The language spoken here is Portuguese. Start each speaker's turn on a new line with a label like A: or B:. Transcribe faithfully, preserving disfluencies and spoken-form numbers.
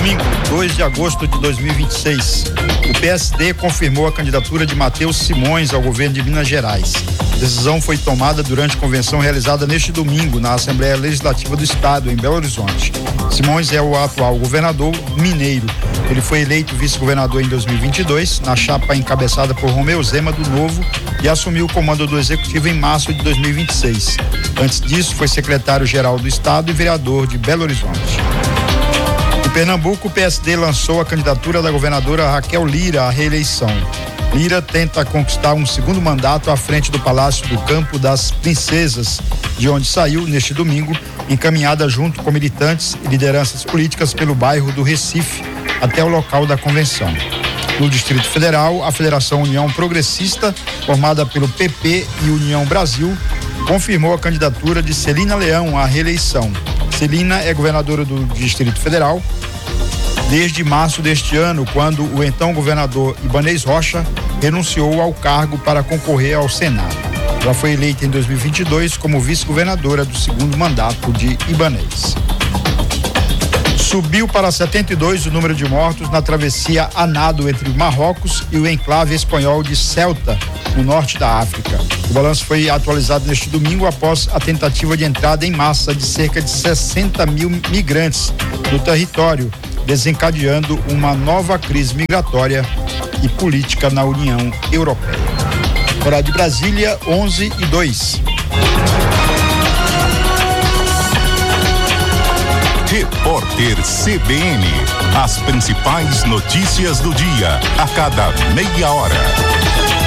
A: Domingo, dois de agosto de dois mil e vinte e seis, o P S D confirmou a candidatura de Matheus Simões ao governo de Minas Gerais. A decisão foi tomada durante convenção realizada neste domingo na Assembleia Legislativa do Estado, em Belo Horizonte. Simões é o atual governador mineiro. Ele foi eleito vice-governador em dois mil e vinte e dois, na chapa encabeçada por Romeu Zema do Novo, e assumiu o comando do Executivo em março de dois mil e vinte e seis. Antes disso, foi secretário-geral do Estado e vereador de Belo Horizonte. Em Pernambuco, o P S D lançou a candidatura da governadora Raquel Lira à reeleição. Lira tenta conquistar um segundo mandato à frente do Palácio do Campo das Princesas, de onde saiu neste domingo, encaminhada junto com militantes e lideranças políticas pelo bairro do Recife, até o local da convenção. No Distrito Federal, a Federação União Progressista, formada pelo P P e União Brasil, confirmou a candidatura de Celina Leão à reeleição. Celina é governadora do Distrito Federal desde março deste ano, quando o então governador Ibanez Rocha renunciou ao cargo para concorrer ao Senado. Ela foi eleita em dois mil e vinte e dois como vice-governadora do segundo mandato de Ibanez. Subiu para setenta e dois o número de mortos na travessia a nado entre o Marrocos e o enclave espanhol de Ceuta, no norte da África. O balanço foi atualizado neste domingo após a tentativa de entrada em massa de cerca de sessenta mil migrantes no território, desencadeando uma nova crise migratória e política na União Europeia. Hora de Brasília, onze e dois.
B: Repórter C B N. As principais notícias do dia, a cada meia hora.